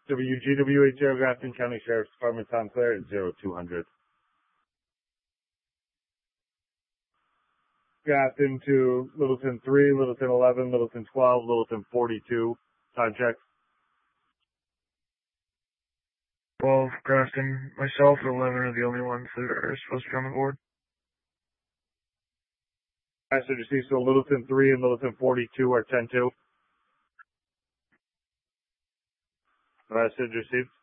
WGWHO Grafton County Sheriff's Department, Tom Clare at 0200. Grafton to Littleton 3, Littleton 11, Littleton 12, Littleton 42. Time check. 12, Grafton. Myself and 11 are the only ones that are supposed to be on the board. Message received, so Littleton 3 and Littleton 42 are 10-2. Message received.